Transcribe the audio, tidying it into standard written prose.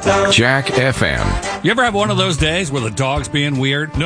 Jack FM. You ever have one of those days where the dog's being weird?